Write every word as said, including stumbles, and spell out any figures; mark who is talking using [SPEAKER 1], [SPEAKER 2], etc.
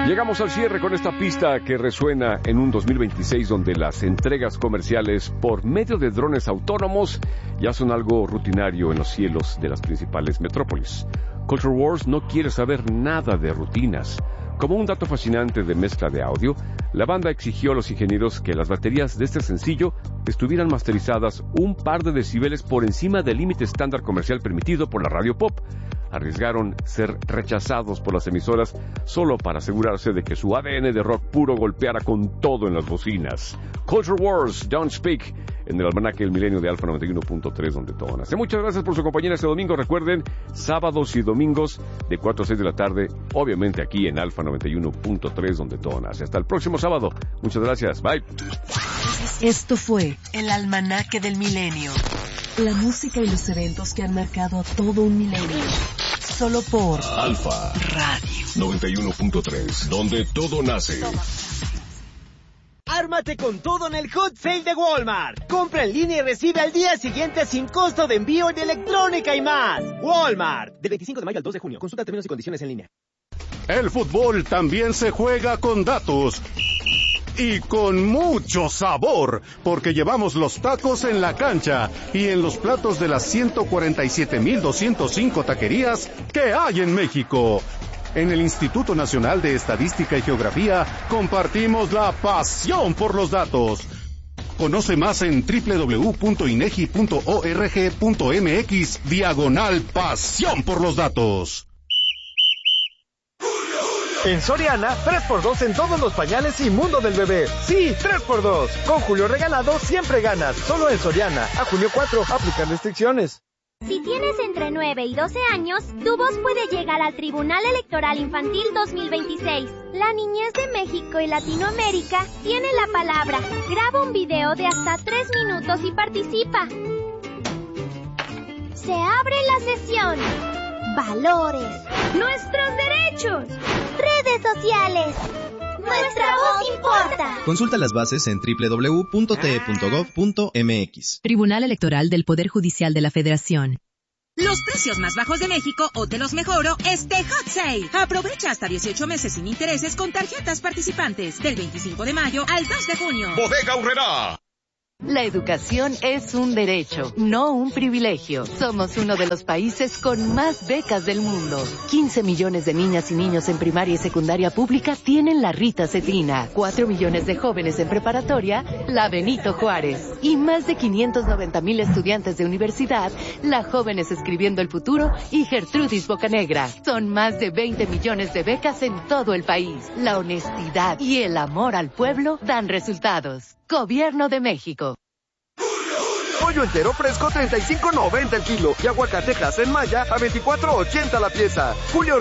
[SPEAKER 1] Llegamos al cierre con esta pista que resuena en un dos mil veintiséis donde las entregas comerciales por medio de drones autónomos ya son algo rutinario en los cielos de las principales metrópolis. Culture Wars no quiere saber nada de rutinas. Como un dato fascinante de mezcla de audio, la banda exigió a los ingenieros que las baterías de este sencillo estuvieran masterizadas un par de decibeles por encima del límite estándar comercial permitido por la radio pop. Arriesgaron ser rechazados por las emisoras solo para asegurarse de que su A D N de rock puro golpeara con todo en las bocinas. Culture Wars, Don't Speak, en el almanaque del milenio de Alfa noventa y uno punto tres, donde todo nace. Muchas gracias por su compañía este domingo. Recuerden, sábados y domingos de cuatro a seis de la tarde, obviamente aquí en Alfa noventa y uno punto tres, donde todo nace. Hasta el próximo sábado. Muchas gracias. Bye.
[SPEAKER 2] Esto fue el almanaque del milenio. La música y los eventos que han marcado todo un milenio. Solo por
[SPEAKER 3] Alfa
[SPEAKER 2] Radio
[SPEAKER 3] noventa y uno punto tres, donde todo nace.
[SPEAKER 4] Ármate con todo en el Hot Sale de Walmart. Compra en línea y recibe al día siguiente sin costo de envío en electrónica y más. Walmart. Del veinticinco de mayo al dos de junio. Consulta términos y condiciones en línea.
[SPEAKER 5] El fútbol también se juega con datos. Y con mucho sabor, porque llevamos los tacos en la cancha y en los platos de las ciento cuarenta y siete mil doscientas cinco taquerías que hay en México. En el Instituto Nacional de Estadística y Geografía compartimos la pasión por los datos. Conoce más en doble u doble u doble u punto inegi punto org punto mx diagonal pasión por los datos.
[SPEAKER 6] En Soriana, tres por dos en todos los pañales y mundo del bebé. Sí, tres por dos. Con Julio Regalado siempre ganas. Solo en Soriana. A junio cuatro, aplican restricciones.
[SPEAKER 7] Si tienes entre nueve y doce años, tu voz puede llegar al Tribunal Electoral Infantil dos mil veintiséis. La niñez de México y Latinoamérica tiene la palabra. Graba un video de hasta tres minutos y participa. Se abre la sesión. Valores. Nuestros derechos. Redes sociales. Nuestra voz importa.
[SPEAKER 8] Consulta las bases en doble u doble u doble u punto t e punto gov punto m x.
[SPEAKER 9] Tribunal Electoral del Poder Judicial de la Federación.
[SPEAKER 10] Los precios más bajos de México o te los mejoro este Hot Sale. Aprovecha hasta dieciocho meses sin intereses con tarjetas participantes del veinticinco de mayo al dos de junio.
[SPEAKER 3] Bodega Aurrerá.
[SPEAKER 2] La educación es un derecho, no un privilegio. Somos uno de los países con más becas del mundo. quince millones de niñas y niños en primaria y secundaria pública tienen la Rita Cetina. cuatro millones de jóvenes en preparatoria, la Benito Juárez. Y más de quinientos noventa mil estudiantes de universidad, la Jóvenes Escribiendo el Futuro y Gertrudis Bocanegra. Son más de veinte millones de becas en todo el país. La honestidad y el amor al pueblo dan resultados. Gobierno de México.
[SPEAKER 6] Pollo entero fresco treinta y cinco noventa el kilo y aguacate Hass en Maya a veinticuatro ochenta la pieza. Julio